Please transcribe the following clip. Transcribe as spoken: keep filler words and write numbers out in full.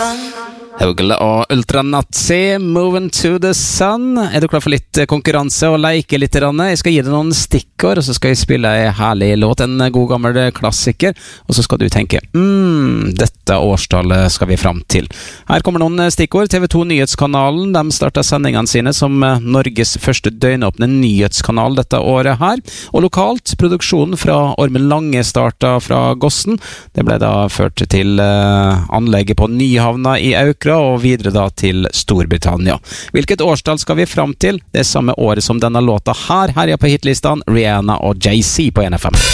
Haugle og Ultra Nazi, Moving to the Sun. Er du klar for litt konkurranse og leike litt? Jeg skal gi deg noen stikkord, og så skal jeg spille en herlig låt, en god gammel klassiker, og så skal du tenke, mm, dette årstallet skal vi fram til. Her kommer noen stikkord. T V to Nyhetskanalen, de startet sendingene sine som Norges første døgnåpne nyhetskanal dette året her, og lokalt, produksjonen fra Ormen Lange startet fra Gossen. Det ble da ført til uh, anlegget på Nyhavna i Aukra, og videre da til Storbritannia. Hvilket årstall skal vi fram til? Det er samme året som denne låta her, her er på hitlistene Rihanna og Jay-Z på N F M.